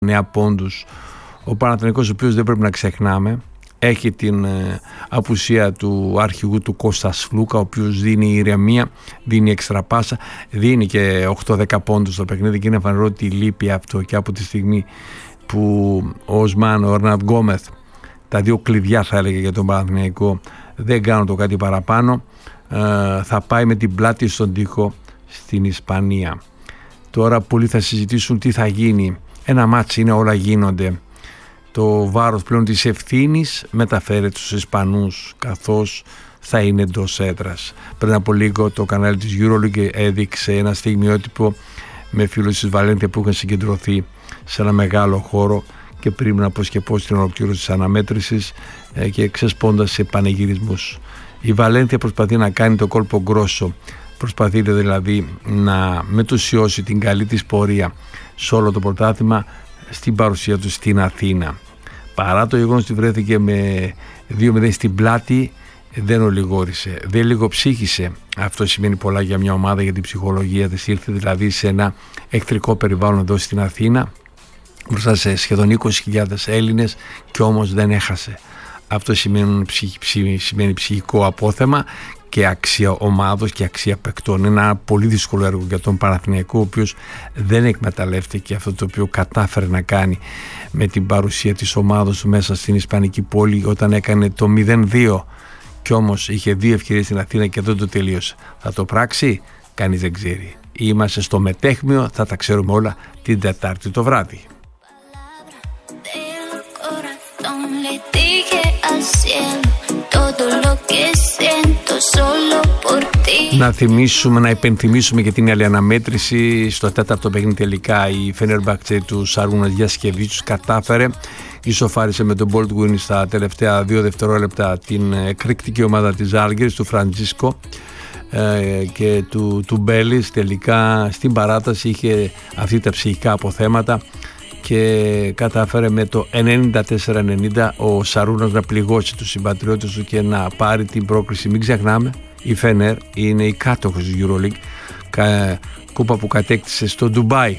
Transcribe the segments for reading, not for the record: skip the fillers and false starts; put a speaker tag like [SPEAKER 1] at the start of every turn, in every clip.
[SPEAKER 1] 9 πόντους. Ο Παναθηναϊκός, ο οποίος δεν πρέπει να ξεχνάμε, έχει την απουσία του αρχηγού του Κώστα Σλούκα, ο οποίος δίνει ηρεμία, δίνει έξτρα πάσα, δίνει και 8-10 πόντους στο παιχνίδι και είναι φανερό ότι λείπει αυτό. Και από τη στιγμή που ο Οσμάν, ο Ερνάντ Γκόμεθ, τα δύο κλειδιά θα έλεγε για τον Παναθηναϊκό, δεν κάνουν το κάτι παραπάνω, θα πάει με την πλάτη στον τοίχο στην Ισπανία. Τώρα πολλοί θα συζητήσουν τι θα γίνει. Ένα μάτς είναι, όλα γίνονται. Το βάρος πλέον της ευθύνης μεταφέρεται στους Ισπανούς, καθώς θα είναι εντός έδρας. Πριν από λίγο το κανάλι της EuroLeague έδειξε ένα στιγμιότυπο με φίλους της Βαλένθια που είχαν συγκεντρωθεί σε ένα μεγάλο χώρο και πριν από και πώς την ολοκλήρωση της αναμέτρησης και ξεσπώντας σε πανηγυρισμούς. Η Βαλένθια προσπαθεί να κάνει το κόλπο γκρόσο, προσπαθεί δηλαδή να μετουσιώσει την καλή της πορεία σε όλο το πρωτάθλημα στην παρουσία του στην Αθήνα. Παρά το γεγονός ότι βρέθηκε με 2-0 στην πλάτη, δεν ολιγόρησε, δεν λιγοψύχησε. Αυτό σημαίνει πολλά για μια ομάδα, για την ψυχολογία της. Ήρθε δηλαδή σε ένα εχθρικό περιβάλλον εδώ στην Αθήνα, μπροστά σε σχεδόν 20.000 Έλληνες, και όμως δεν έχασε. Αυτό σημαίνει ψυχικό απόθεμα και αξία ομάδος και αξία παικτών. Είναι ένα πολύ δύσκολο έργο για τον Παναθηναϊκό, ο οποίος δεν εκμεταλλεύτηκε αυτό το οποίο κατάφερε να κάνει με την παρουσία της ομάδας του μέσα στην Ισπανική πόλη όταν έκανε το 0-2, και όμως είχε 2 ευκαιρίες στην Αθήνα και δεν το τελείωσε. Θα το πράξει? Κανείς δεν ξέρει. Είμαστε στο μετέχμιο, θα τα ξέρουμε όλα την Τετάρτη το βράδυ. Να υπενθυμίσουμε και την άλλη αναμέτρηση. Στο 4ο παιχνίδι τελικά η Φενέρμπαχτσε του Σαρούνας Γιασκεβίτσιους κατάφερε, ισοφάρισε με τον Μπολτγκουίν στα τελευταία 2 δευτερόλεπτα την εκρηκτική ομάδα της Ζάλγκιρις, του Φραντζίσκο και του Μπέλης. Τελικά στην παράταση είχε αυτή τα ψυχικά αποθέματα και κατάφερε με το 94-90 ο Σαρούνας να πληγώσει τους συμπατριώτες του και να πάρει την πρόκριση. Μην ξεχνάμε, η Φενέρ είναι η κάτοχος της EuroLeague, κούπα που κατέκτησε στο Ντουμπάι.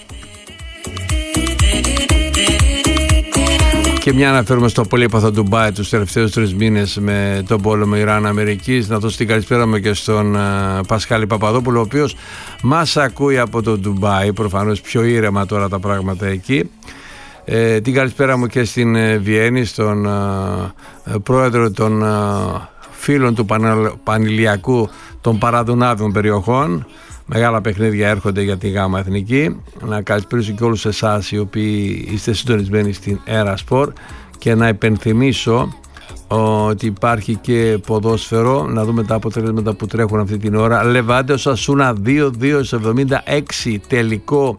[SPEAKER 1] Και μια αναφέρουμε στο πολύπαθο Ντουμπάι τους τελευταίους 3 μήνες με τον πόλεμο Ιράν-Αμερικής. Να δώσω την καλησπέρα μου και στον Πασχάλη Παπαδόπουλο, ο οποίος μας ακούει από το Ντουμπάι, προφανώς πιο ήρεμα τώρα τα πράγματα εκεί. Την καλησπέρα μου και στην Βιέννη, στον πρόεδρο των φίλων του Πανηλιακού των Παραδουνάβιων περιοχών. Μεγάλα παιχνίδια έρχονται για τη ΓΑΜΑ Εθνική. Να καλησπέρισω και όλους εσάς οι οποίοι είστε συντονισμένοι στην Aerosport και να υπενθυμίσω ότι υπάρχει και ποδόσφαιρο. Να δούμε τα αποτελέσματα που τρέχουν αυτή την ώρα. Λεβάντε Οσασούνα 2-2-76, τελικό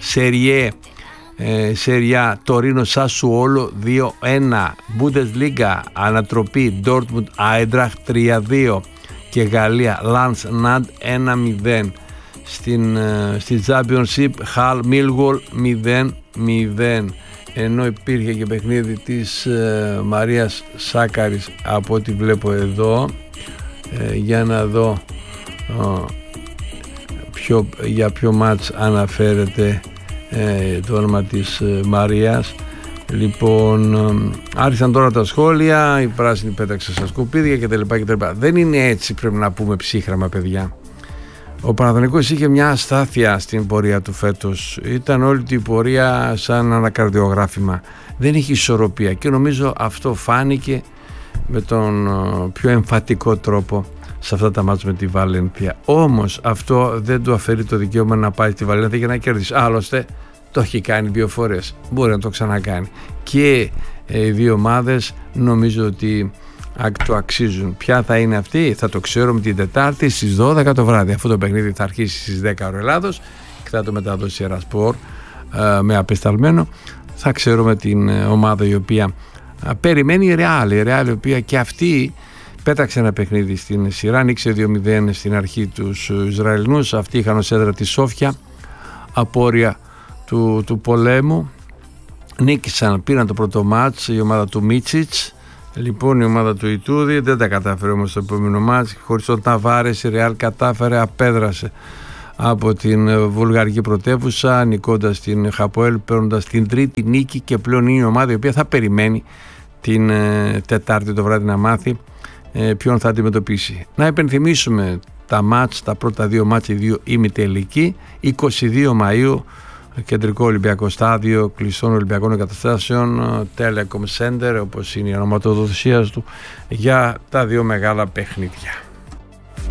[SPEAKER 1] Σεριά Τωρίνο Σασουόλο 2-1, Bundesliga ανατροπή Dortmund Άιντραχτ 3-2 και Γαλλία Λανς Ναντ 1-0. Στη Championship Χαλ Μίλγολ 0-0, ενώ υπήρχε και παιχνίδι της Μαρίας Σάκαρης από ό,τι βλέπω εδώ, για να δω για ποιο μάτς αναφέρεται το όνομα της Μαρίας. Λοιπόν, άρχισαν τώρα τα σχόλια, η πράσινη πέταξε στα σκουπίδια κτλ. Δεν είναι έτσι, πρέπει να πούμε ψύχραμα, παιδιά. Ο Παναθηναϊκός είχε μια αστάθεια στην πορεία του φέτος. Ήταν όλη την πορεία σαν ένα καρδιογράφημα. Δεν είχε ισορροπία και νομίζω αυτό φάνηκε με τον πιο εμφατικό τρόπο σε αυτά τα μάτς με τη Βαλένθια. Όμως αυτό δεν του αφαιρεί το δικαίωμα να πάει στη Βαλένθια για να κερδίσει. Άλλωστε το έχει κάνει 2 φορές, μπορεί να το ξανακάνει. Και οι 2 ομάδες νομίζω ότι το αξίζουν. Ποια θα είναι αυτή θα το ξέρουμε την Τετάρτη στις 12 το βράδυ. Αυτό το παιχνίδι θα αρχίσει στις 10 ώρα Ελλάδος και θα το μεταδώσει η Aerosport με απεσταλμένο. Θα ξέρουμε την ομάδα η οποία περιμένει η Real, η οποία και αυτή πέταξε ένα παιχνίδι στην σειρά, νίξε 2-0 στην αρχή τους Ισραηλινούς. Αυτοί είχαν ως έδρα τη Σόφια, απόρρια του πολέμου. Νίκησαν, πήραν το πρώτο μάτς η ομάδα του Μίτσιτς. Λοιπόν, η ομάδα του Ιτούδη δεν τα κατάφερε όμως στο επόμενο μάτς. Χωρίς τον Ταβάρες η Ρεάλ κατάφερε, απέδρασε από την βουλγαρική πρωτεύουσα, νικώντας την Χαποέλ, παίρνοντας την τρίτη νίκη, και πλέον είναι η ομάδα η οποία θα περιμένει την Τετάρτη το βράδυ να μάθει ποιον θα αντιμετωπίσει. Να υπενθυμίσουμε τα μάτς, τα πρώτα δύο μάτς, οι δύο ημιτελικοί. 22 Μαΐου, κεντρικό Ολυμπιακό στάδιο, κλειστών Ολυμπιακών εγκαταστάσεων, Telecom Center, όπως είναι η ονοματοδοσία του, για τα δύο μεγάλα παιχνίδια.